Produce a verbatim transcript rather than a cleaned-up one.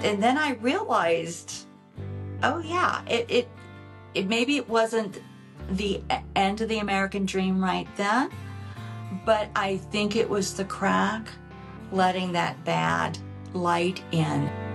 and then I realized, oh yeah, it, it, it maybe it wasn't the e- end of the American dream right then, but I think it was the crack letting that bad light in.